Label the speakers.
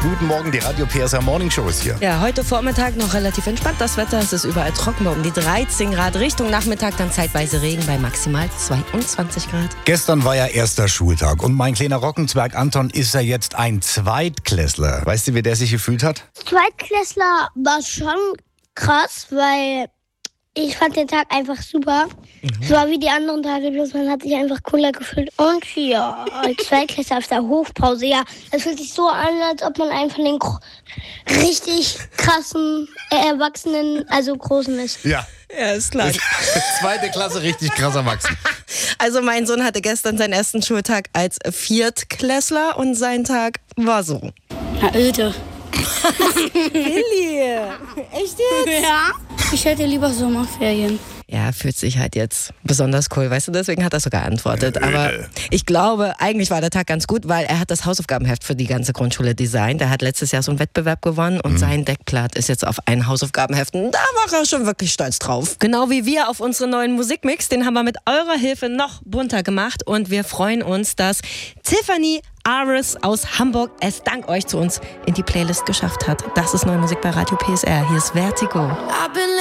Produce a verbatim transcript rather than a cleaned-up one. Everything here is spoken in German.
Speaker 1: Guten Morgen, die Radio P S R Morning Show ist hier.
Speaker 2: Ja, heute Vormittag noch relativ entspannt das Wetter. Es ist überall trocken, um die dreizehn Grad. Richtung Nachmittag dann zeitweise Regen bei maximal zweiundzwanzig Grad.
Speaker 1: Gestern war ja erster Schultag und mein kleiner Rockenzwerg Anton ist ja jetzt ein Zweitklässler. Weißt du, wie der sich gefühlt hat?
Speaker 3: Zweitklässler war schon krass, weil ich fand den Tag einfach super. Mhm. Es war wie die anderen Tage, bloß man hat sich einfach cooler gefühlt. Und ja, als Zweitklässler auf der Hofpause, ja, es fühlt sich so an, als ob man einen von den richtig krassen äh, Erwachsenen, also Großen ist.
Speaker 1: Ja.
Speaker 2: Ja, ist klar.
Speaker 1: Zweite Klasse, richtig krass erwachsen.
Speaker 2: Also mein Sohn hatte gestern seinen ersten Schultag als Viertklässler und sein Tag war so.
Speaker 3: Na, öde.
Speaker 2: Willi, echt jetzt?
Speaker 3: Ja. Ich hätte lieber Sommerferien.
Speaker 2: Ja, fühlt sich halt jetzt besonders cool, weißt du, deswegen hat er so geantwortet. Aber ich glaube, eigentlich war der Tag ganz gut, weil er hat das Hausaufgabenheft für die ganze Grundschule designt. Er hat letztes Jahr so einen Wettbewerb gewonnen und mhm. sein Deckblatt ist jetzt auf ein Hausaufgabenheft. Und da war er schon wirklich stolz drauf. Genau wie wir auf unseren neuen Musikmix, den haben wir mit eurer Hilfe noch bunter gemacht und wir freuen uns, dass Tiffany Aris aus Hamburg es dank euch zu uns in die Playlist geschafft hat. Das ist neue Musik bei Radio P S R. Hier ist Vertigo.